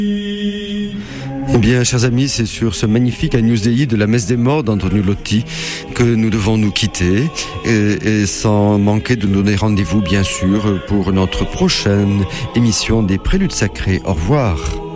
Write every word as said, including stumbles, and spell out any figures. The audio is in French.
Eh bien, chers amis, c'est sur ce magnifique Agnus Dei de la Messe des Morts d'Antonio Lotti que nous devons nous quitter et, et sans manquer de nous donner rendez-vous, bien sûr, pour notre prochaine émission des Préludes Sacrés. Au revoir.